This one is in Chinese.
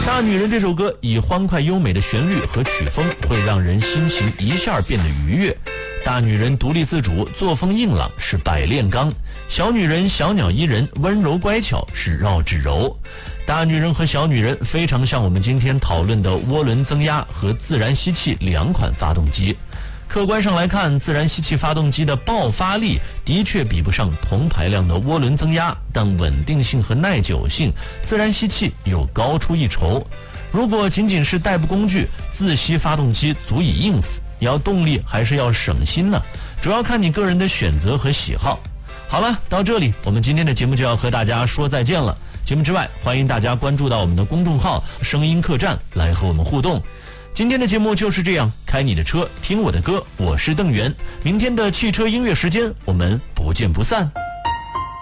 大女人这首歌以欢快优美的旋律和曲风，会让人心情一下变得愉悦。大女人独立自主，作风硬朗，是百炼钢；小女人小鸟依人，温柔乖巧，是绕指柔。大女人和小女人非常像我们今天讨论的涡轮增压和自然吸气两款发动机。客观上来看，自然吸气发动机的爆发力的确比不上同排量的涡轮增压，但稳定性和耐久性，自然吸气又高出一筹。如果仅仅是代步工具，自吸发动机足以应付，要动力还是要省心呢？主要看你个人的选择和喜好。好了，到这里我们今天的节目就要和大家说再见了。节目之外，欢迎大家关注到我们的公众号声音客栈来和我们互动。今天的节目就是这样，开你的车，听我的歌，我是邓源。明天的汽车音乐时间，我们不见不散。